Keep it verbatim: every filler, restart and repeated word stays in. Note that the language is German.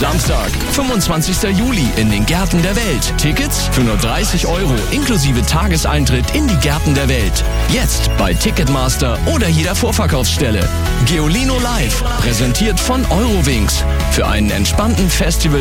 Samstag, fünfundzwanzigster Juli in den Gärten der Welt. Tickets für nur dreißig Euro inklusive Tageseintritt in die Gärten der Welt. Jetzt bei Ticketmaster oder jeder Vorverkaufsstelle. Geolino Live, präsentiert von Eurowings. Für einen entspannten Festival